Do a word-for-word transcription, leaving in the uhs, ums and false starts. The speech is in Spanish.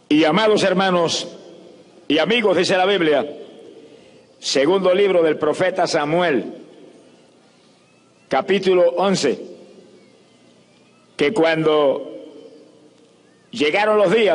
Y amados hermanos y amigos, dice la Biblia, segundo libro del profeta Samuel, capítulo once, que cuando llegaron los días